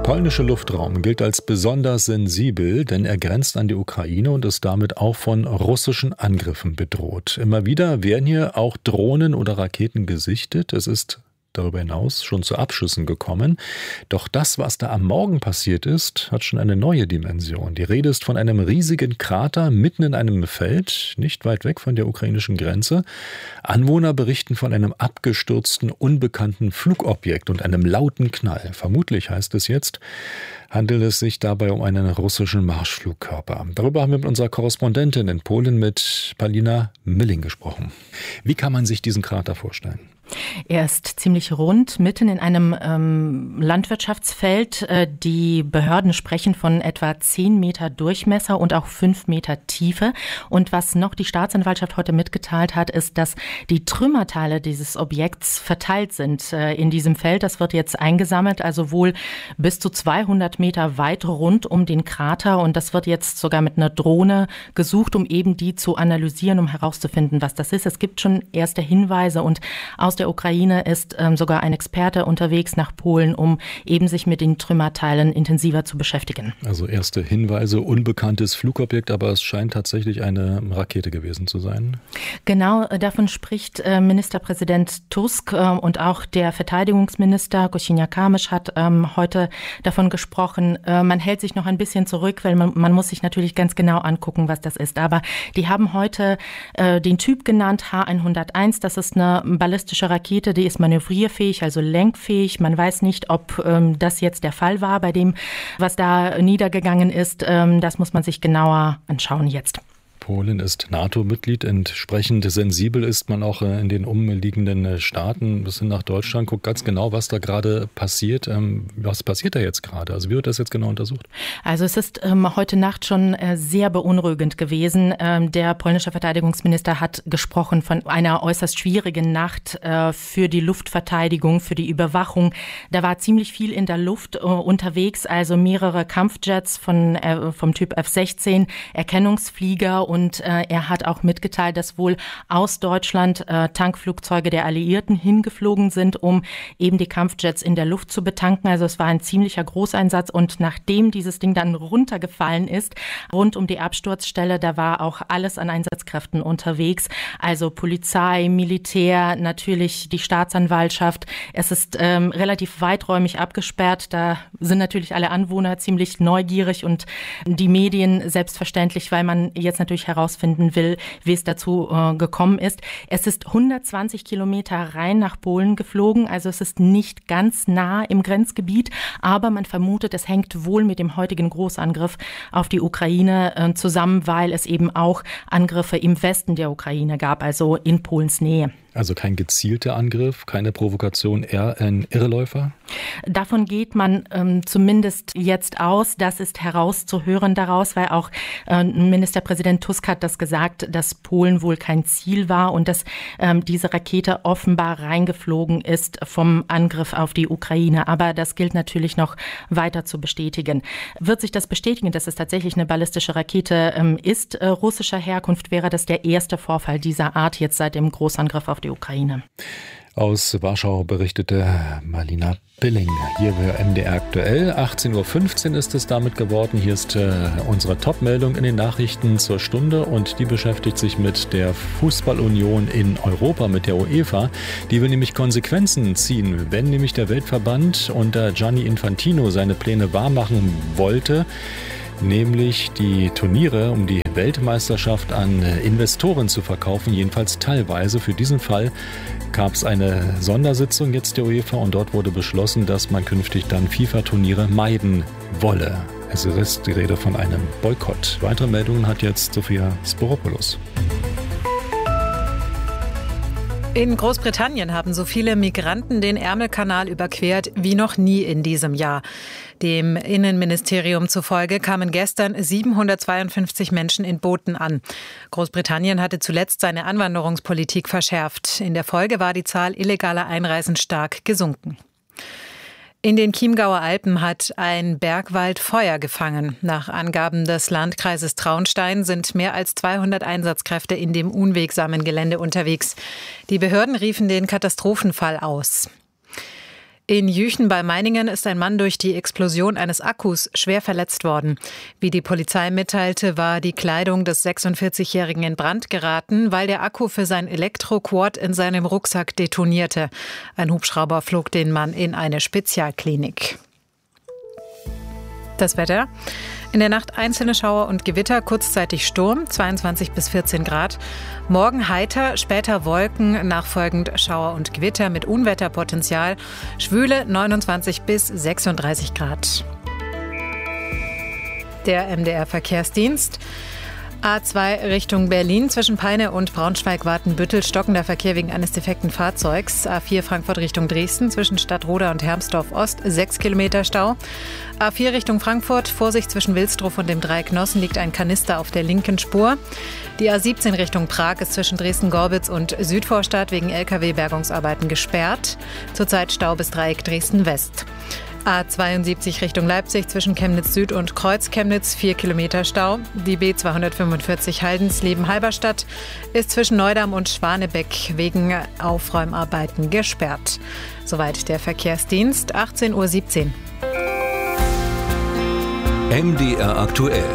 polnische Luftraum gilt als besonders sensibel, denn er grenzt an die Ukraine und ist damit auch von russischen Angriffen bedroht. Immer wieder werden hier auch Drohnen oder Raketen gesichtet. Es ist darüber hinaus schon zu Abschüssen gekommen. Doch das, was da am Morgen passiert ist, hat schon eine neue Dimension. Die Rede ist von einem riesigen Krater mitten in einem Feld, nicht weit weg von der ukrainischen Grenze. Anwohner berichten von einem abgestürzten, unbekannten Flugobjekt und einem lauten Knall. Vermutlich, heißt es jetzt, handelt es sich dabei um einen russischen Marschflugkörper. Darüber haben wir mit unserer Korrespondentin in Polen, mit Paulina Milling, gesprochen. Wie kann man sich diesen Krater vorstellen? Er ist ziemlich rund, mitten in einem Landwirtschaftsfeld. Die Behörden sprechen von etwa 10 Meter Durchmesser und auch 5 Meter Tiefe. Und was noch die Staatsanwaltschaft heute mitgeteilt hat, ist, dass die Trümmerteile dieses Objekts verteilt sind in diesem Feld. Das wird jetzt eingesammelt, also wohl bis zu 200 Meter weit rund um den Krater. Und das wird jetzt sogar mit einer Drohne gesucht, um eben die zu analysieren, um herauszufinden, was das ist. Es gibt schon erste Hinweise und aus der Ukraine ist sogar ein Experte unterwegs nach Polen, um eben sich mit den Trümmerteilen intensiver zu beschäftigen. Also erste Hinweise, unbekanntes Flugobjekt, aber es scheint tatsächlich eine Rakete gewesen zu sein. Genau, davon spricht Ministerpräsident Tusk und auch der Verteidigungsminister Kosiniak-Kamysz hat heute davon gesprochen. Man hält sich noch ein bisschen zurück, weil man muss sich natürlich ganz genau angucken, was das ist. Aber die haben heute den Typ genannt, H101. Das ist eine ballistische Rakete, die ist manövrierfähig, also lenkfähig. Man weiß nicht, ob das jetzt der Fall war bei dem, was da niedergegangen ist. Das muss man sich genauer anschauen jetzt. Polen ist NATO-Mitglied, entsprechend sensibel ist man auch in den umliegenden Staaten bis hin nach Deutschland, guckt ganz genau, was da gerade passiert. Was passiert da jetzt gerade? Also wie wird das jetzt genau untersucht? Also es ist heute Nacht schon sehr beunruhigend gewesen. Der polnische Verteidigungsminister hat gesprochen von einer äußerst schwierigen Nacht für die Luftverteidigung, für die Überwachung. Da war ziemlich viel in der Luft unterwegs, also mehrere Kampfjets vom Typ F-16, Erkennungsflieger. Und er hat auch mitgeteilt, dass wohl aus Deutschland Tankflugzeuge der Alliierten hingeflogen sind, um eben die Kampfjets in der Luft zu betanken. Also es war ein ziemlicher Großeinsatz. Und nachdem dieses Ding dann runtergefallen ist, rund um die Absturzstelle, da war auch alles an Einsatzkräften unterwegs. Also Polizei, Militär, natürlich die Staatsanwaltschaft. Es ist relativ weiträumig abgesperrt. Da sind natürlich alle Anwohner ziemlich neugierig und die Medien selbstverständlich, weil man jetzt natürlich herausfinden will, wie es dazu gekommen ist. Es ist 120 Kilometer rein nach Polen geflogen, also es ist nicht ganz nah im Grenzgebiet, aber man vermutet, es hängt wohl mit dem heutigen Großangriff auf die Ukraine zusammen, weil es eben auch Angriffe im Westen der Ukraine gab, also in Polens Nähe. Also kein gezielter Angriff, keine Provokation, eher ein Irrläufer? Davon geht man zumindest jetzt aus. Das ist herauszuhören daraus, weil auch Ministerpräsident Tusk hat das gesagt, dass Polen wohl kein Ziel war und dass diese Rakete offenbar reingeflogen ist vom Angriff auf die Ukraine. Aber das gilt natürlich noch weiter zu bestätigen. Wird sich das bestätigen, dass es tatsächlich eine ballistische Rakete ist, russischer Herkunft, wäre das der erste Vorfall dieser Art jetzt seit dem Großangriff auf die Ukraine. Aus Warschau berichtete Paulina Milling. Hier bei MDR aktuell. 18:15 Uhr ist es damit geworden. Hier ist unsere Top-Meldung in den Nachrichten zur Stunde und die beschäftigt sich mit der Fußballunion in Europa, mit der UEFA. Die will nämlich Konsequenzen ziehen, wenn nämlich der Weltverband unter Gianni Infantino seine Pläne wahrmachen wollte, nämlich die Turniere um die Weltmeisterschaft an Investoren zu verkaufen, jedenfalls teilweise. Für diesen Fall gab es eine Sondersitzung jetzt der UEFA und dort wurde beschlossen, dass man künftig dann FIFA-Turniere meiden wolle. Es ist die Rede von einem Boykott. Weitere Meldungen hat jetzt Sophia Sporopoulos. In Großbritannien haben so viele Migranten den Ärmelkanal überquert wie noch nie in diesem Jahr. Dem Innenministerium zufolge kamen gestern 752 Menschen in Booten an. Großbritannien hatte zuletzt seine Einwanderungspolitik verschärft. In der Folge war die Zahl illegaler Einreisen stark gesunken. In den Chiemgauer Alpen hat ein Bergwald Feuer gefangen. Nach Angaben des Landkreises Traunstein sind mehr als 200 Einsatzkräfte in dem unwegsamen Gelände unterwegs. Die Behörden riefen den Katastrophenfall aus. In Jüchen bei Meiningen ist ein Mann durch die Explosion eines Akkus schwer verletzt worden. Wie die Polizei mitteilte, war die Kleidung des 46-Jährigen in Brand geraten, weil der Akku für sein Elektroquad in seinem Rucksack detonierte. Ein Hubschrauber flog den Mann in eine Spezialklinik. Das Wetter. In der Nacht einzelne Schauer und Gewitter, kurzzeitig Sturm, 22 bis 14 Grad. Morgen heiter, später Wolken, nachfolgend Schauer und Gewitter mit Unwetterpotenzial. Schwüle 29 bis 36 Grad. Der MDR-Verkehrsdienst. A2 Richtung Berlin. Zwischen Peine und Braunschweig-Watenbüttel stockender Verkehr wegen eines defekten Fahrzeugs. A4 Frankfurt Richtung Dresden. Zwischen Stadtroda und Hermsdorf Ost 6 Kilometer Stau. A4 Richtung Frankfurt. Vorsicht, zwischen Wilsdruff und dem Dreieck Nossen liegt ein Kanister auf der linken Spur. Die A17 Richtung Prag ist zwischen Dresden-Gorbitz und Südvorstadt wegen LKW-Bergungsarbeiten gesperrt. Zurzeit Stau bis Dreieck Dresden-West. A72 Richtung Leipzig zwischen Chemnitz Süd und Kreuz Chemnitz 4 Kilometer Stau. Die B245 Haldensleben-Halberstadt ist zwischen Neudamm und Schwanebeck wegen Aufräumarbeiten gesperrt. Soweit der Verkehrsdienst, 18:17 Uhr. MDR aktuell.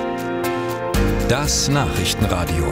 Das Nachrichtenradio.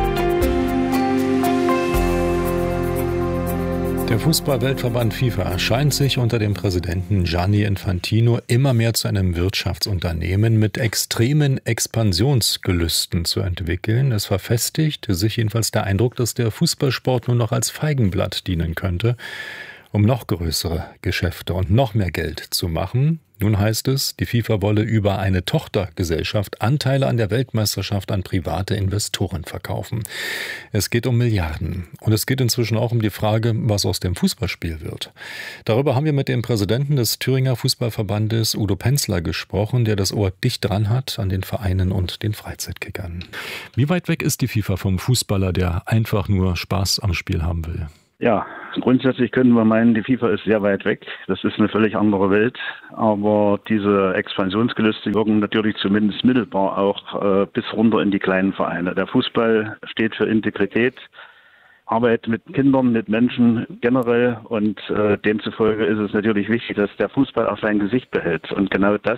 Der Fußball-Weltverband FIFA scheint sich unter dem Präsidenten Gianni Infantino immer mehr zu einem Wirtschaftsunternehmen mit extremen Expansionsgelüsten zu entwickeln. Es verfestigt sich jedenfalls der Eindruck, dass der Fußballsport nur noch als Feigenblatt dienen könnte, um noch größere Geschäfte und noch mehr Geld zu machen. Nun heißt es, die FIFA wolle über eine Tochtergesellschaft Anteile an der Weltmeisterschaft an private Investoren verkaufen. Es geht um Milliarden. Und es geht inzwischen auch um die Frage, was aus dem Fußballspiel wird. Darüber haben wir mit dem Präsidenten des Thüringer Fußballverbandes, Udo Penzler, gesprochen, der das Ohr dicht dran hat an den Vereinen und den Freizeitkickern. Wie weit weg ist die FIFA vom Fußballer, der einfach nur Spaß am Spiel haben will? Ja, grundsätzlich können wir meinen, die FIFA ist sehr weit weg. Das ist eine völlig andere Welt. Aber diese Expansionsgelüste wirken natürlich zumindest mittelbar auch bis runter in die kleinen Vereine. Der Fußball steht für Integrität, Arbeit mit Kindern, mit Menschen generell. Und demzufolge ist es natürlich wichtig, dass der Fußball auch sein Gesicht behält. Und genau das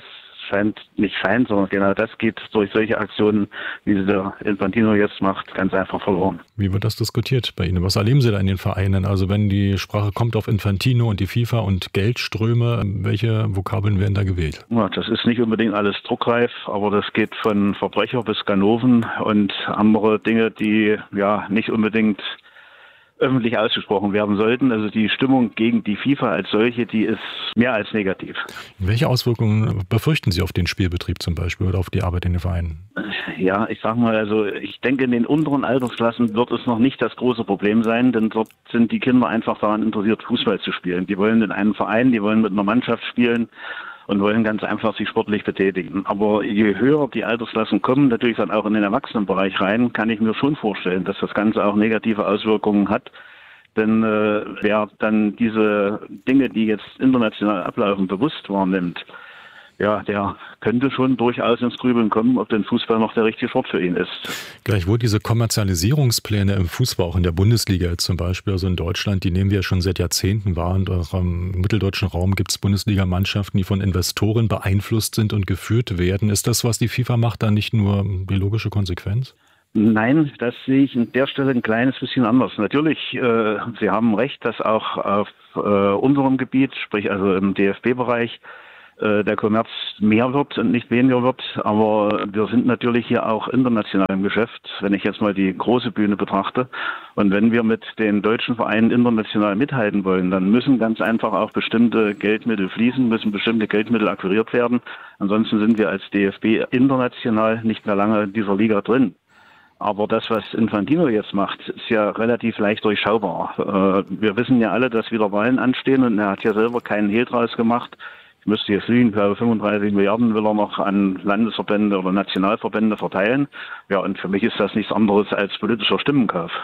sondern genau das geht durch solche Aktionen, wie sie der Infantino jetzt macht, ganz einfach verloren. Wie wird das diskutiert bei Ihnen? Was erleben Sie da in den Vereinen? Also wenn die Sprache kommt auf Infantino und die FIFA und Geldströme, welche Vokabeln werden da gewählt? Ja, das ist nicht unbedingt alles druckreif, aber das geht von Verbrecher bis Ganoven und andere Dinge, die ja nicht unbedingt öffentlich ausgesprochen werden sollten. Also die Stimmung gegen die FIFA als solche, die ist mehr als negativ. Welche Auswirkungen befürchten Sie auf den Spielbetrieb zum Beispiel oder auf die Arbeit in den Vereinen? Ja, ich sag mal, also ich denke, in den unteren Altersklassen wird es noch nicht das große Problem sein, denn dort sind die Kinder einfach daran interessiert, Fußball zu spielen. Die wollen in einem Verein, die wollen mit einer Mannschaft spielen und wollen ganz einfach sich sportlich betätigen. Aber je höher die Altersklassen kommen, natürlich dann auch in den Erwachsenenbereich rein, kann ich mir schon vorstellen, dass das Ganze auch negative Auswirkungen hat. Denn wer dann diese Dinge, die jetzt international ablaufen, bewusst wahrnimmt, ja, der könnte schon durchaus ins Grübeln kommen, ob denn Fußball noch der richtige Sport für ihn ist. Gleichwohl diese Kommerzialisierungspläne im Fußball, auch in der Bundesliga jetzt zum Beispiel, also in Deutschland, die nehmen wir schon seit Jahrzehnten wahr. Und auch im mitteldeutschen Raum gibt es Bundesligamannschaften, die von Investoren beeinflusst sind und geführt werden. Ist das, was die FIFA macht, dann nicht nur die logische Konsequenz? Nein, das sehe ich an der Stelle ein kleines bisschen anders. Natürlich, Sie haben recht, dass auch auf unserem Gebiet, sprich also im DFB-Bereich, der Kommerz mehr wird und nicht weniger wird. Aber wir sind natürlich hier auch international im Geschäft, wenn ich jetzt mal die große Bühne betrachte. Und wenn wir mit den deutschen Vereinen international mithalten wollen, dann müssen ganz einfach auch bestimmte Geldmittel fließen, müssen bestimmte Geldmittel akquiriert werden. Ansonsten sind wir als DFB international nicht mehr lange in dieser Liga drin. Aber das, was Infantino jetzt macht, ist ja relativ leicht durchschaubar. Wir wissen ja alle, dass wieder Wahlen anstehen und er hat ja selber keinen Hehl draus gemacht. Ich müsste jetzt lügen, ich glaube 35 Milliarden will er noch an Landesverbände oder Nationalverbände verteilen. Ja, und für mich ist das nichts anderes als politischer Stimmenkauf.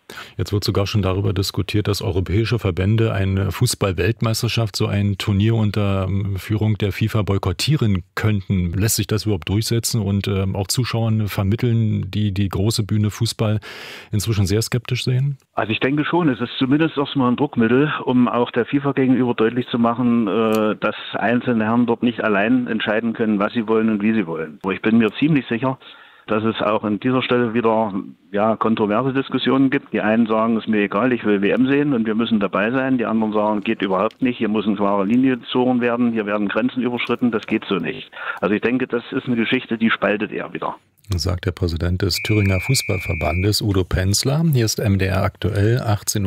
Jetzt wird sogar schon darüber diskutiert, dass europäische Verbände eine Fußball-Weltmeisterschaft, so ein Turnier unter Führung der FIFA boykottieren könnten. Lässt sich das überhaupt durchsetzen und auch Zuschauern vermitteln, die die große Bühne Fußball inzwischen sehr skeptisch sehen? Also ich denke schon, es ist zumindest erstmal ein Druckmittel, um auch der FIFA gegenüber deutlich zu machen, dass einzelne Herren dort nicht allein entscheiden können, was sie wollen und wie sie wollen. Aber ich bin mir ziemlich sicher, dass es auch an dieser Stelle wieder kontroverse Diskussionen gibt. Die einen sagen, es ist mir egal, ich will WM sehen und wir müssen dabei sein. Die anderen sagen, geht überhaupt nicht, hier muss eine klare Linie gezogen werden, hier werden Grenzen überschritten, das geht so nicht. Also ich denke, das ist eine Geschichte, die spaltet eher wieder. Sagt der Präsident des Thüringer Fußballverbandes, Udo Penzler. Hier ist MDR aktuell,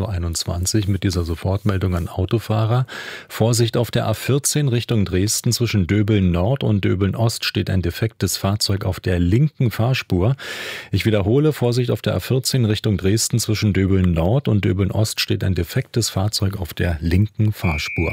18.21 Uhr mit dieser Sofortmeldung an Autofahrer. Vorsicht auf der A14 Richtung Dresden. Zwischen Döbeln Nord und Döbeln Ost steht ein defektes Fahrzeug auf der linken Fahrspur. Ich wiederhole, Vorsicht auf der A14 Richtung Dresden. Zwischen Döbeln Nord und Döbeln Ost steht ein defektes Fahrzeug auf der linken Fahrspur.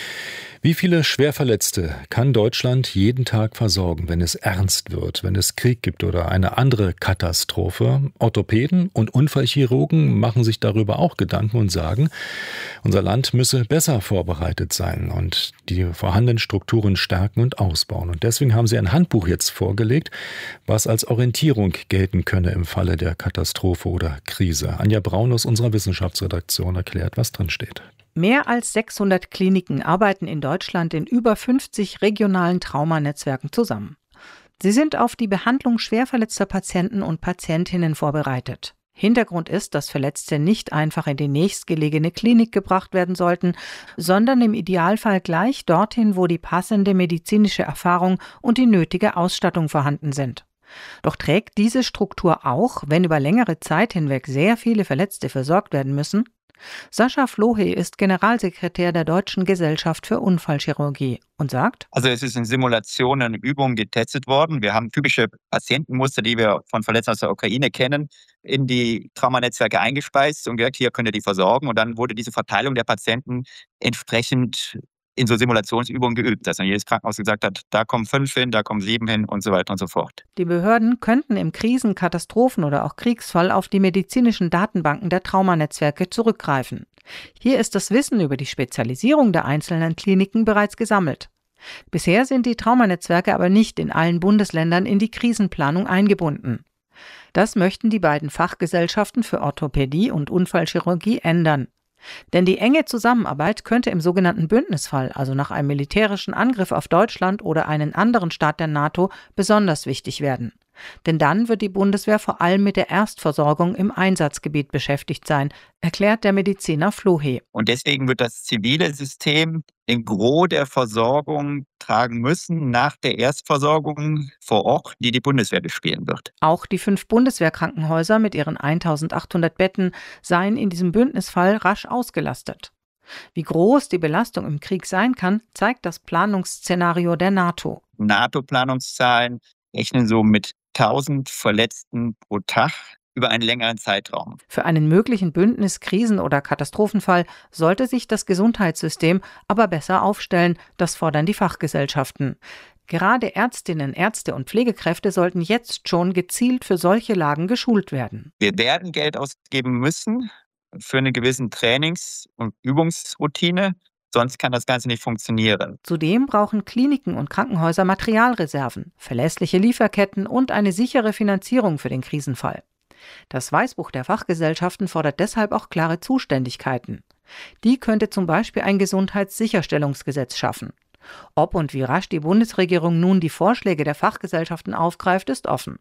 Wie viele Schwerverletzte kann Deutschland jeden Tag versorgen, wenn es ernst wird, wenn es Krieg gibt oder eine andere Katastrophe? Orthopäden und Unfallchirurgen machen sich darüber auch Gedanken und sagen, unser Land müsse besser vorbereitet sein und die vorhandenen Strukturen stärken und ausbauen. Und deswegen haben sie ein Handbuch jetzt vorgelegt, was als Orientierung gelten könne im Falle der Katastrophe oder Krise. Anja Braun aus unserer Wissenschaftsredaktion erklärt, was drin steht. Mehr als 600 Kliniken arbeiten in Deutschland in über 50 regionalen Traumanetzwerken zusammen. Sie sind auf die Behandlung schwer verletzter Patienten und Patientinnen vorbereitet. Hintergrund ist, dass Verletzte nicht einfach in die nächstgelegene Klinik gebracht werden sollten, sondern im Idealfall gleich dorthin, wo die passende medizinische Erfahrung und die nötige Ausstattung vorhanden sind. Doch trägt diese Struktur auch, wenn über längere Zeit hinweg sehr viele Verletzte versorgt werden müssen? Sascha Flohe ist Generalsekretär der Deutschen Gesellschaft für Unfallchirurgie und sagt: Also es ist in Simulationen und Übungen getestet worden. Wir haben typische Patientenmuster, die wir von Verletzten aus der Ukraine kennen, in die Traumanetzwerke eingespeist und gesagt, hier könnt ihr die versorgen. Und dann wurde diese Verteilung der Patienten entsprechend in so Simulationsübungen geübt, dass dann jedes Krankenhaus gesagt hat, da kommen 5 hin, da kommen 7 hin und so weiter und so fort. Die Behörden könnten im Krisen-, Katastrophen- oder auch Kriegsfall auf die medizinischen Datenbanken der Traumanetzwerke zurückgreifen. Hier ist das Wissen über die Spezialisierung der einzelnen Kliniken bereits gesammelt. Bisher sind die Traumanetzwerke aber nicht in allen Bundesländern in die Krisenplanung eingebunden. Das möchten die beiden Fachgesellschaften für Orthopädie und Unfallchirurgie ändern. Denn die enge Zusammenarbeit könnte im sogenannten Bündnisfall, also nach einem militärischen Angriff auf Deutschland oder einen anderen Staat der NATO, besonders wichtig werden. Denn dann wird die Bundeswehr vor allem mit der Erstversorgung im Einsatzgebiet beschäftigt sein, erklärt der Mediziner Flohe. Und deswegen wird das zivile System den Gros der Versorgung tragen müssen nach der Erstversorgung vor Ort, die die Bundeswehr bespielen wird. Auch die 5 Bundeswehrkrankenhäuser mit ihren 1800 Betten seien in diesem Bündnisfall rasch ausgelastet. Wie groß die Belastung im Krieg sein kann, zeigt das Planungsszenario der NATO. NATO-Planungszahlen rechnen so mit 1000 Verletzten pro Tag über einen längeren Zeitraum. Für einen möglichen Bündnis-, Krisen- oder Katastrophenfall sollte sich das Gesundheitssystem aber besser aufstellen, das fordern die Fachgesellschaften. Gerade Ärztinnen, Ärzte und Pflegekräfte sollten jetzt schon gezielt für solche Lagen geschult werden. Wir werden Geld ausgeben müssen für eine gewisse Trainings- und Übungsroutine. Sonst kann das Ganze nicht funktionieren. Zudem brauchen Kliniken und Krankenhäuser Materialreserven, verlässliche Lieferketten und eine sichere Finanzierung für den Krisenfall. Das Weißbuch der Fachgesellschaften fordert deshalb auch klare Zuständigkeiten. Die könnte zum Beispiel ein Gesundheitssicherstellungsgesetz schaffen. Ob und wie rasch die Bundesregierung nun die Vorschläge der Fachgesellschaften aufgreift, ist offen.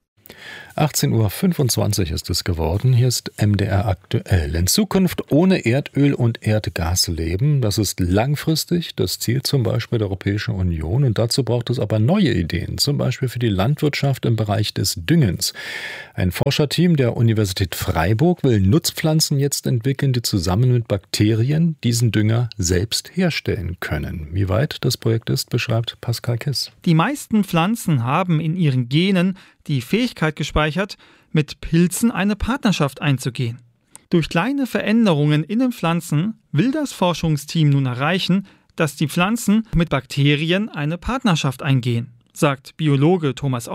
18.25 Uhr ist es geworden. Hier ist MDR aktuell. In Zukunft ohne Erdöl und Erdgas leben. Das ist langfristig das Ziel zum Beispiel der Europäischen Union. Und dazu braucht es aber neue Ideen, zum Beispiel für die Landwirtschaft im Bereich des Düngens. Ein Forscherteam der Universität Freiburg will Nutzpflanzen jetzt entwickeln, die zusammen mit Bakterien diesen Dünger selbst herstellen können. Wie weit das Projekt ist, beschreibt Pascal Kiss. Die meisten Pflanzen haben in ihren Genen die Fähigkeit gespeichert, mit Pilzen eine Partnerschaft einzugehen. Durch kleine Veränderungen in den Pflanzen will das Forschungsteam nun erreichen, dass die Pflanzen mit Bakterien eine Partnerschaft eingehen, sagt Biologe Thomas Ott.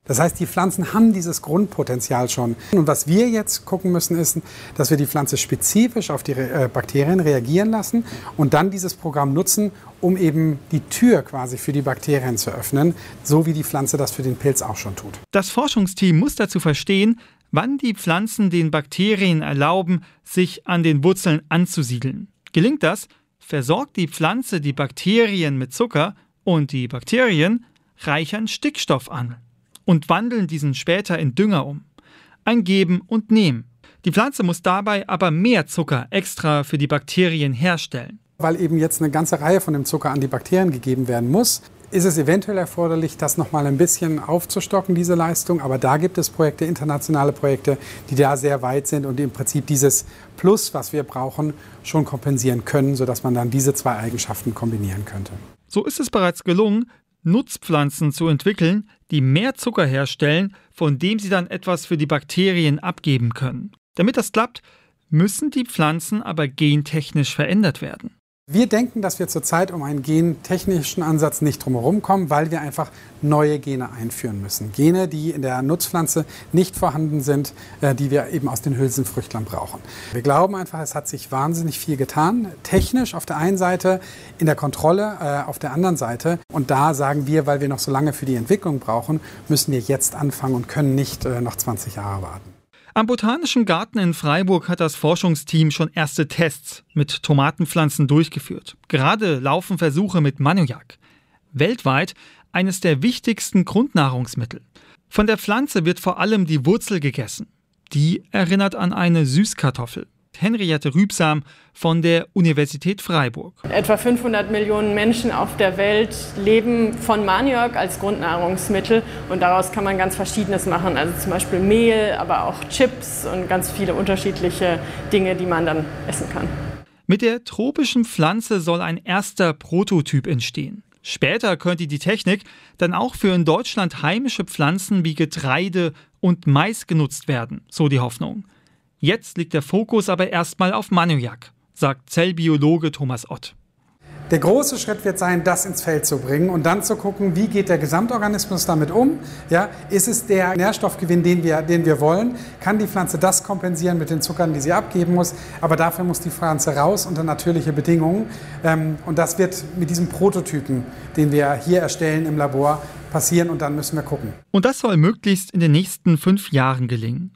Das heißt, die Pflanzen haben dieses Grundpotenzial schon. Und was wir jetzt gucken müssen, ist, dass wir die Pflanze spezifisch auf die Bakterien reagieren lassen und dann dieses Programm nutzen, um eben die Tür quasi für die Bakterien zu öffnen, so wie die Pflanze das für den Pilz auch schon tut. Das Forschungsteam muss dazu verstehen, wann die Pflanzen den Bakterien erlauben, sich an den Wurzeln anzusiedeln. Gelingt das, versorgt die Pflanze die Bakterien mit Zucker und die Bakterien reichern Stickstoff an und wandeln diesen später in Dünger um. Ein Geben und Nehmen. Die Pflanze muss dabei aber mehr Zucker extra für die Bakterien herstellen. Weil eben jetzt eine ganze Reihe von dem Zucker an die Bakterien gegeben werden muss, ist es eventuell erforderlich, das noch mal ein bisschen aufzustocken, diese Leistung. Aber da gibt es Projekte, internationale Projekte, die da sehr weit sind und im Prinzip dieses Plus, was wir brauchen, schon kompensieren können, sodass man dann diese zwei Eigenschaften kombinieren könnte. So ist es bereits gelungen, Nutzpflanzen zu entwickeln, die mehr Zucker herstellen, von dem sie dann etwas für die Bakterien abgeben können. Damit das klappt, müssen die Pflanzen aber gentechnisch verändert werden. Wir denken, dass wir zurzeit um einen gentechnischen Ansatz nicht drumherum kommen, weil wir einfach neue Gene einführen müssen. Gene, die in der Nutzpflanze nicht vorhanden sind, die wir eben aus den Hülsenfrüchtlern brauchen. Wir glauben einfach, es hat sich wahnsinnig viel getan. Technisch auf der einen Seite, in der Kontrolle auf der anderen Seite. Und da sagen wir, weil wir noch so lange für die Entwicklung brauchen, müssen wir jetzt anfangen und können nicht noch 20 Jahre warten. Am Botanischen Garten in Freiburg hat das Forschungsteam schon erste Tests mit Tomatenpflanzen durchgeführt. Gerade laufen Versuche mit Manioc. Weltweit eines der wichtigsten Grundnahrungsmittel. Von der Pflanze wird vor allem die Wurzel gegessen. Die erinnert an eine Süßkartoffel. Henriette Rübsam von der Universität Freiburg. Etwa 500 Millionen Menschen auf der Welt leben von Maniok als Grundnahrungsmittel und daraus kann man ganz Verschiedenes machen, also zum Beispiel Mehl, aber auch Chips und ganz viele unterschiedliche Dinge, die man dann essen kann. Mit der tropischen Pflanze soll ein erster Prototyp entstehen. Später könnte die Technik dann auch für in Deutschland heimische Pflanzen wie Getreide und Mais genutzt werden, so die Hoffnung. Jetzt liegt der Fokus aber erstmal auf Manioc, sagt Zellbiologe Thomas Ott. Der große Schritt wird sein, das ins Feld zu bringen und dann zu gucken, wie geht der Gesamtorganismus damit um? Ja, ist es der Nährstoffgewinn, den wir wollen? Kann die Pflanze das kompensieren mit den Zuckern, die sie abgeben muss? Aber dafür muss die Pflanze raus unter natürliche Bedingungen. Und das wird mit diesem Prototypen, den wir hier erstellen im Labor, passieren und dann müssen wir gucken. Und das soll möglichst in den nächsten 5 Jahren gelingen.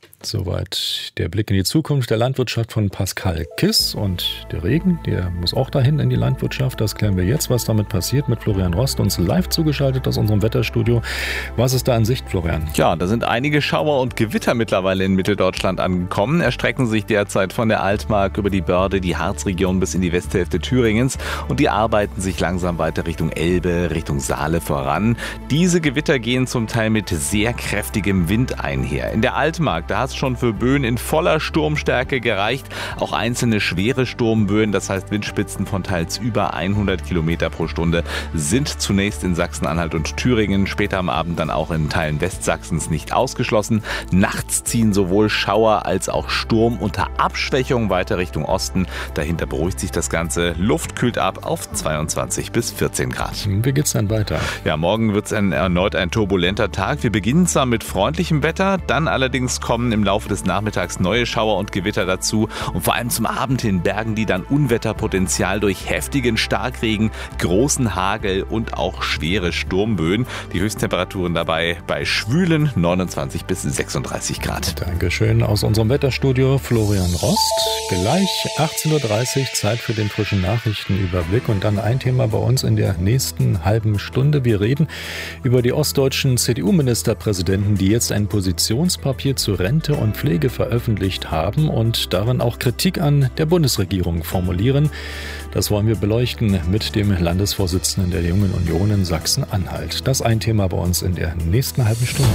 Soweit der Blick in die Zukunft der Landwirtschaft von Pascal Kiss. Und der Regen, der muss auch dahin in die Landwirtschaft. Das klären wir jetzt, was damit passiert, mit Florian Rost, uns live zugeschaltet aus unserem Wetterstudio. Was ist da in Sicht, Florian? Ja, da sind einige Schauer und Gewitter mittlerweile in Mitteldeutschland angekommen. Erstrecken sich derzeit von der Altmark über die Börde, die Harzregion bis in die Westhälfte Thüringens. Und die arbeiten sich langsam weiter Richtung Elbe, Richtung Saale voran. Diese Gewitter gehen zum Teil mit sehr kräftigem Wind einher. In der Altmark, da hat es schon für Böen in voller Sturmstärke gereicht. Auch einzelne schwere Sturmböen, das heißt Windspitzen von teils über 100 Kilometer pro Stunde, sind zunächst in Sachsen-Anhalt und Thüringen, später am Abend dann auch in Teilen Westsachsens nicht ausgeschlossen. Nachts ziehen sowohl Schauer als auch Sturm unter Abschwächung weiter Richtung Osten. Dahinter beruhigt sich das Ganze. Luft kühlt ab auf 22 bis 14 Grad. Wie geht's dann weiter? Ja, morgen wird es erneut ein turbulenter Tag. Wir beginnen zwar mit freundlichem Wetter, dann allerdings kommen im Laufe des Nachmittags neue Schauer und Gewitter dazu und vor allem zum Abend hin bergen die dann Unwetterpotenzial durch heftigen Starkregen, großen Hagel und auch schwere Sturmböen. Die Höchsttemperaturen dabei bei schwülen 29 bis 36 Grad. Dankeschön aus unserem Wetterstudio Florian Rost. Gleich 18.30 Uhr Zeit für den frischen Nachrichtenüberblick und dann ein Thema bei uns in der nächsten halben Stunde. Wir reden über die ostdeutschen CDU-Ministerpräsidenten, die jetzt ein Positionspapier zur Rente und Pflege veröffentlicht haben und darin auch Kritik an der Bundesregierung formulieren. Das wollen wir beleuchten mit dem Landesvorsitzenden der Jungen Union in Sachsen-Anhalt. Das ist ein Thema bei uns in der nächsten halben Stunde.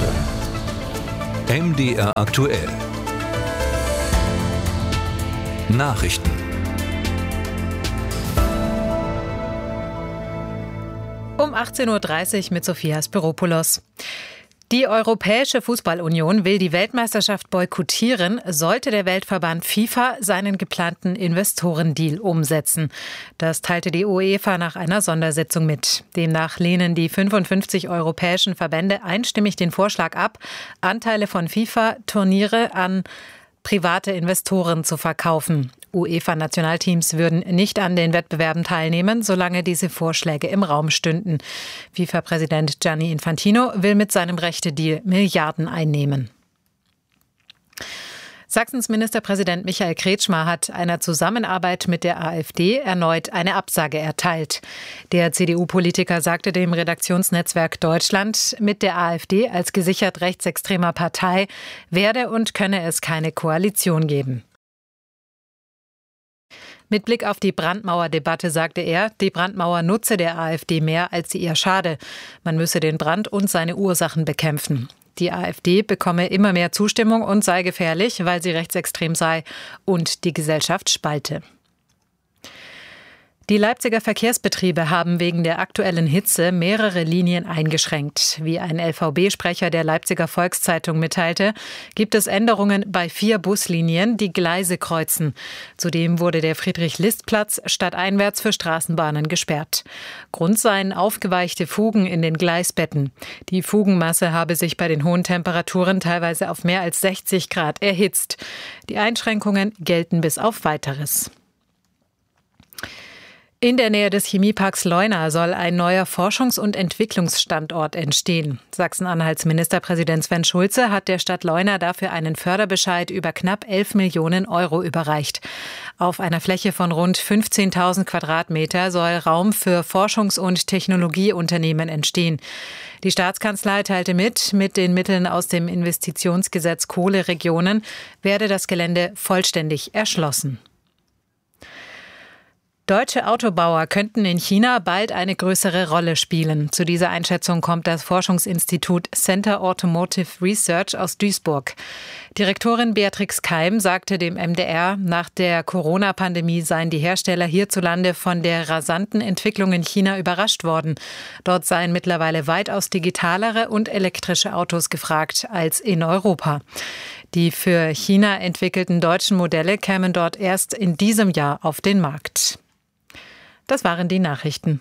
MDR aktuell. Nachrichten. Um 18.30 Uhr mit Sophia Spiropoulos. Die Europäische Fußballunion will die Weltmeisterschaft boykottieren, sollte der Weltverband FIFA seinen geplanten Investorendeal umsetzen. Das teilte die UEFA nach einer Sondersitzung mit. Demnach lehnen die 55 europäischen Verbände einstimmig den Vorschlag ab, Anteile von FIFA-Turniere an private Investoren zu verkaufen. UEFA-Nationalteams würden nicht an den Wettbewerben teilnehmen, solange diese Vorschläge im Raum stünden. FIFA-Präsident Gianni Infantino will mit seinem Rechte-Deal Milliarden einnehmen. Sachsens Ministerpräsident Michael Kretschmer hat einer Zusammenarbeit mit der AfD erneut eine Absage erteilt. Der CDU-Politiker sagte dem Redaktionsnetzwerk Deutschland, mit der AfD als gesichert rechtsextremer Partei werde und könne es keine Koalition geben. Mit Blick auf die Brandmauerdebatte sagte er, die Brandmauer nutze der AfD mehr, als sie ihr schade. Man müsse den Brand und seine Ursachen bekämpfen. Die AfD bekomme immer mehr Zustimmung und sei gefährlich, weil sie rechtsextrem sei und die Gesellschaft spalte. Die Leipziger Verkehrsbetriebe haben wegen der aktuellen Hitze mehrere Linien eingeschränkt. Wie ein LVB-Sprecher der Leipziger Volkszeitung mitteilte, gibt es Änderungen bei 4 Buslinien, die Gleise kreuzen. Zudem wurde der Friedrich-List-Platz stadteinwärts für Straßenbahnen gesperrt. Grund seien aufgeweichte Fugen in den Gleisbetten. Die Fugenmasse habe sich bei den hohen Temperaturen teilweise auf mehr als 60 Grad erhitzt. Die Einschränkungen gelten bis auf Weiteres. In der Nähe des Chemieparks Leuna soll ein neuer Forschungs- und Entwicklungsstandort entstehen. Sachsen-Anhalts Ministerpräsident Sven Schulze hat der Stadt Leuna dafür einen Förderbescheid über knapp 11 Millionen Euro überreicht. Auf einer Fläche von rund 15.000 Quadratmeter soll Raum für Forschungs- und Technologieunternehmen entstehen. Die Staatskanzlei teilte mit den Mitteln aus dem Investitionsgesetz Kohleregionen werde das Gelände vollständig erschlossen. Deutsche Autobauer könnten in China bald eine größere Rolle spielen. Zu dieser Einschätzung kommt das Forschungsinstitut Center Automotive Research aus Duisburg. Direktorin Beatrix Keim sagte dem MDR, nach der Corona-Pandemie seien die Hersteller hierzulande von der rasanten Entwicklung in China überrascht worden. Dort seien mittlerweile weitaus digitalere und elektrische Autos gefragt als in Europa. Die für China entwickelten deutschen Modelle kämen dort erst in diesem Jahr auf den Markt. Das waren die Nachrichten.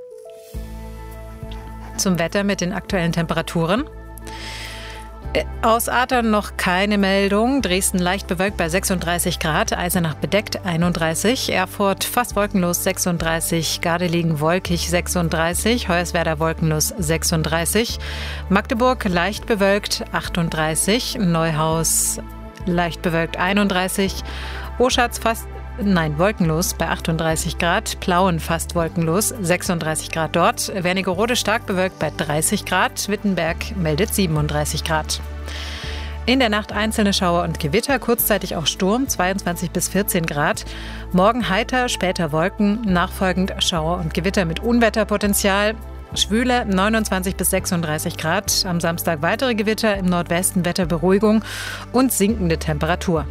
Zum Wetter mit den aktuellen Temperaturen. Aus Adern noch keine Meldung. Dresden leicht bewölkt bei 36 Grad, Eisenach bedeckt 31, Erfurt fast wolkenlos 36, Gardelegen wolkig 36, Hoyerswerda wolkenlos 36, Magdeburg leicht bewölkt 38, Neuhaus leicht bewölkt 31, Oschatz wolkenlos bei 38 Grad, Plauen fast wolkenlos, 36 Grad dort, Wernigerode stark bewölkt bei 30 Grad, Wittenberg meldet 37 Grad. In der Nacht einzelne Schauer und Gewitter, kurzzeitig auch Sturm, 22 bis 14 Grad. Morgen heiter, später Wolken, nachfolgend Schauer und Gewitter mit Unwetterpotenzial. Schwüle 29 bis 36 Grad, am Samstag weitere Gewitter, im Nordwesten Wetterberuhigung und sinkende Temperatur.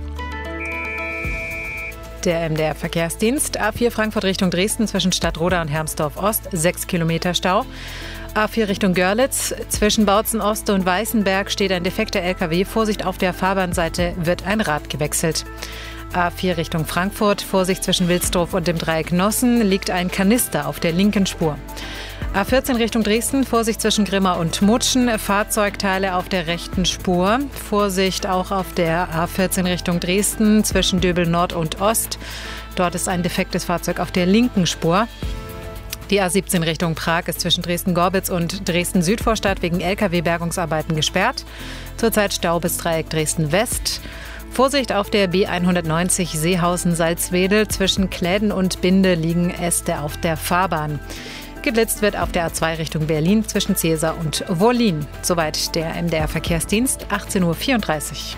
Der MDR-Verkehrsdienst, A4 Frankfurt Richtung Dresden zwischen Stadtroda und Hermsdorf-Ost, 6 Kilometer Stau. A4 Richtung Görlitz, zwischen Bautzen-Ost und Weißenberg steht ein defekter LKW. Vorsicht, auf der Fahrbahnseite wird ein Rad gewechselt. A4 Richtung Frankfurt, Vorsicht zwischen Wilsdorf und dem Dreieck Nossen, liegt ein Kanister auf der linken Spur. A14 Richtung Dresden, Vorsicht zwischen Grimma und Mutschen, Fahrzeugteile auf der rechten Spur. Vorsicht auch auf der A14 Richtung Dresden zwischen Döbel Nord und Ost. Dort ist ein defektes Fahrzeug auf der linken Spur. Die A17 Richtung Prag ist zwischen Dresden-Gorbitz und Dresden-Südvorstadt wegen Lkw-Bergungsarbeiten gesperrt. Zurzeit Stau bis Dreieck Dresden-West. Vorsicht auf der B190 Seehausen-Salzwedel. Zwischen Kläden und Binde liegen Äste auf der Fahrbahn. Geblitzt wird auf der A2 Richtung Berlin zwischen Cäsar und Wollin. Soweit der MDR-Verkehrsdienst, 18.34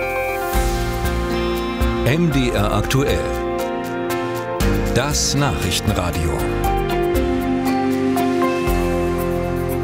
Uhr. MDR aktuell. Das Nachrichtenradio.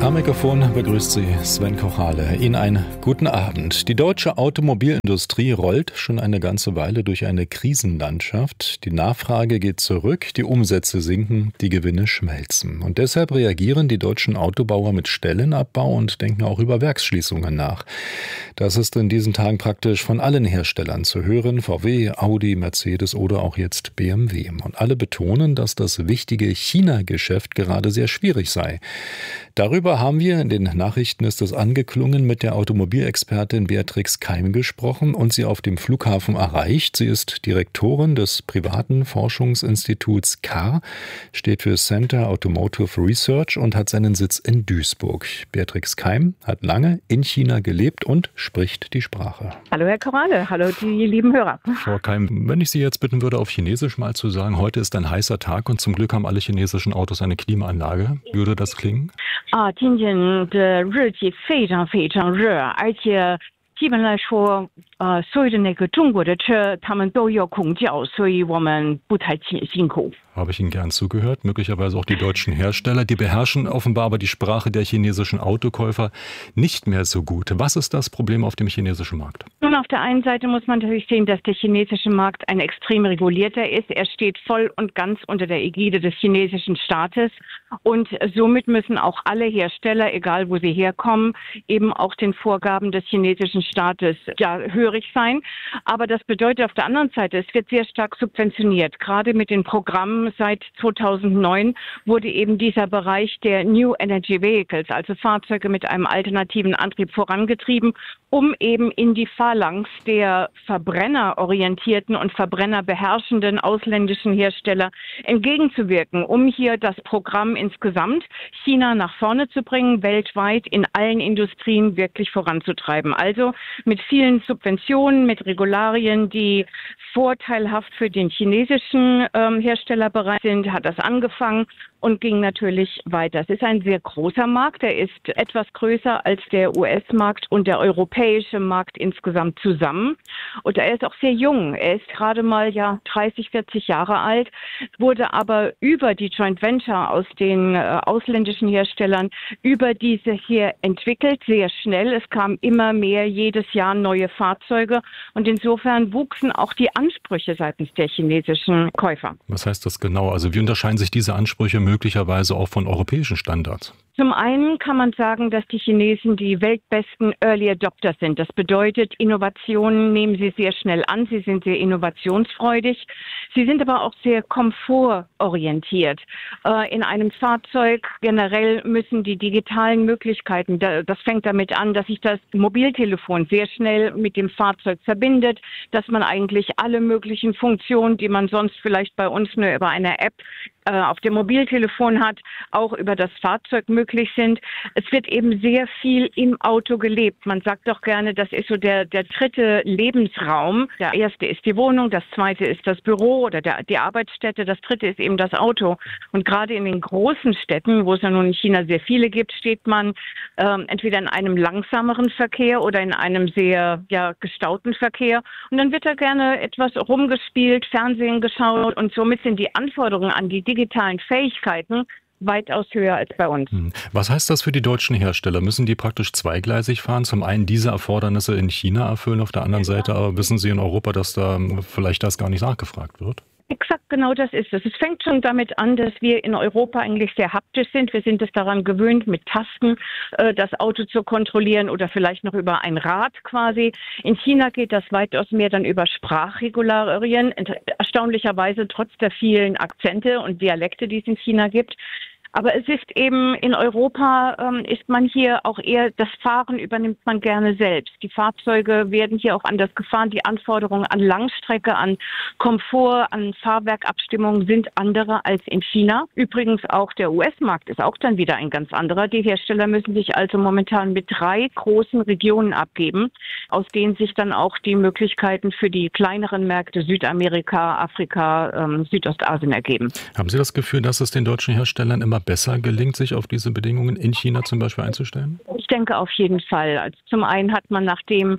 Am Mikrofon begrüßt Sie Sven Kochale. Ihnen einen guten Abend. Die deutsche Automobilindustrie rollt schon eine ganze Weile durch eine Krisenlandschaft. Die Nachfrage geht zurück, die Umsätze sinken, die Gewinne schmelzen. Und deshalb reagieren die deutschen Autobauer mit Stellenabbau und denken auch über Werksschließungen nach. Das ist in diesen Tagen praktisch von allen Herstellern zu hören. VW, Audi, Mercedes oder auch jetzt BMW. Und alle betonen, dass das wichtige China-Geschäft gerade sehr schwierig sei. Darüber haben wir, in den Nachrichten ist es angeklungen, mit der Automobilexpertin Beatrix Keim gesprochen und sie auf dem Flughafen erreicht. Sie ist Direktorin des privaten Forschungsinstituts CAR, steht für Center Automotive Research und hat seinen Sitz in Duisburg. Beatrix Keim hat lange in China gelebt und spricht die Sprache. Hallo Herr Kochale, hallo die lieben Hörer. Frau Keim, wenn ich Sie jetzt bitten würde, auf Chinesisch mal zu sagen, heute ist ein heißer Tag und zum Glück haben alle chinesischen Autos eine Klimaanlage. Wie würde das klingen? 今天的日气非常非常热，而且基本来说，所有的那个中国的车，他们都有空调，所以我们不太辛苦。 Habe ich Ihnen gern zugehört, möglicherweise auch die deutschen Hersteller. Die beherrschen offenbar aber die Sprache der chinesischen Autokäufer nicht mehr so gut. Was ist das Problem auf dem chinesischen Markt? Nun, auf der einen Seite muss man natürlich sehen, dass der chinesische Markt ein extrem regulierter ist. Er steht voll und ganz unter der Ägide des chinesischen Staates. Und somit müssen auch alle Hersteller, egal wo sie herkommen, eben auch den Vorgaben des chinesischen Staates hörig sein. Aber das bedeutet auf der anderen Seite, es wird sehr stark subventioniert, gerade mit den Programmen. Seit 2009 wurde eben dieser Bereich der New Energy Vehicles, also Fahrzeuge mit einem alternativen Antrieb, vorangetrieben, um eben in die Phalanx der verbrennerorientierten und verbrennerbeherrschenden ausländischen Hersteller entgegenzuwirken, um hier das Programm insgesamt China nach vorne zu bringen, weltweit in allen Industrien wirklich voranzutreiben. Also mit vielen Subventionen, mit Regularien, die vorteilhaft für den chinesischen Herstellerbereich sind, hat das angefangen und ging natürlich weiter. Es ist ein sehr großer Markt, er ist etwas größer als der US-Markt und der europäische Markt insgesamt zusammen. Und er ist auch sehr jung, er ist gerade mal 30, 40 Jahre alt, wurde aber über die Joint Venture aus den ausländischen Herstellern, über diese hier entwickelt, sehr schnell. Es kamen immer mehr jedes Jahr neue Fahrzeuge und insofern wuchsen auch die Ansprüche seitens der chinesischen Käufer. Was heißt das genau? Also wie unterscheiden sich diese Ansprüche möglicherweise auch von europäischen Standards? Zum einen kann man sagen, dass die Chinesen die weltbesten Early Adopter sind. Das bedeutet, Innovationen nehmen sie sehr schnell an, sie sind sehr innovationsfreudig. Sie sind aber auch sehr komfortorientiert. In einem Fahrzeug generell müssen die digitalen Möglichkeiten, das fängt damit an, dass sich das Mobiltelefon sehr schnell mit dem Fahrzeug verbindet, dass man eigentlich alle möglichen Funktionen, die man sonst vielleicht bei uns nur über eine App auf dem Mobiltelefon hat, auch über das Fahrzeug möglich sind. Es wird eben sehr viel im Auto gelebt. Man sagt doch gerne, das ist so der dritte Lebensraum. Der erste ist die Wohnung, das zweite ist das Büro oder die Arbeitsstätte, das dritte ist eben das Auto. Und gerade in den großen Städten, wo es ja nun in China sehr viele gibt, steht man entweder in einem langsameren Verkehr oder in einem sehr gestauten Verkehr. Und dann wird da gerne etwas rumgespielt, Fernsehen geschaut und somit sind die Anforderungen an die digitalen Fähigkeiten weitaus höher als bei uns. Was heißt das für die deutschen Hersteller? Müssen die praktisch zweigleisig fahren? Zum einen diese Erfordernisse in China erfüllen, auf der anderen Seite aber wissen Sie in Europa, dass da vielleicht das gar nicht nachgefragt wird? Exakt genau das ist es. Es fängt schon damit an, dass wir in Europa eigentlich sehr haptisch sind. Wir sind es daran gewöhnt, mit Tasten das Auto zu kontrollieren oder vielleicht noch über ein Rad quasi. In China geht das weitaus mehr dann über Sprachregularien. Erstaunlicherweise trotz der vielen Akzente und Dialekte, die es in China gibt. Aber es ist eben in Europa, ist man hier auch eher, das Fahren übernimmt man gerne selbst. Die Fahrzeuge werden hier auch anders gefahren. Die Anforderungen an Langstrecke, an Komfort, an Fahrwerkabstimmungen sind andere als in China. Übrigens auch der US-Markt ist auch dann wieder ein ganz anderer. Die Hersteller müssen sich also momentan mit 3 großen Regionen abgeben, aus denen sich dann auch die Möglichkeiten für die kleineren Märkte Südamerika, Afrika, Südostasien ergeben. Haben Sie das Gefühl, dass es den deutschen Herstellern immer besser gelingt, sich auf diese Bedingungen in China zum Beispiel einzustellen? Ich denke auf jeden Fall. Also zum einen hat man, nachdem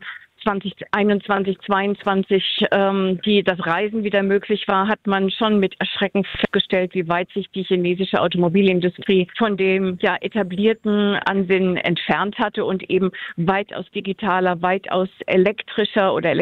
2021, 2022 das Reisen wieder möglich war, hat man schon mit Erschrecken festgestellt, wie weit sich die chinesische Automobilindustrie von dem etablierten Ansinnen entfernt hatte und eben weitaus digitaler, weitaus elektrischer oder